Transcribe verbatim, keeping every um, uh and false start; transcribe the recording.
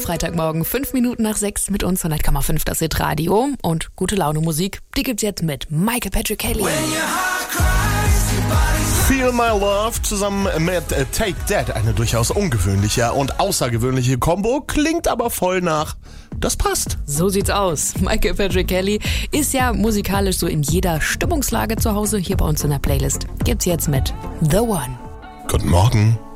Freitagmorgen, fünf Minuten nach sechs mit uns, hundert Komma fünf das Hit-Radio. Und gute Laune Musik, die gibt's jetzt mit Michael Patrick Kelly. Feel My Love zusammen mit Take That. Eine durchaus ungewöhnliche und außergewöhnliche Kombo, klingt aber voll nach, das passt. So sieht's aus. Michael Patrick Kelly ist ja musikalisch so in jeder Stimmungslage zu Hause. Hier bei uns in der Playlist gibt's jetzt mit The One. Guten Morgen.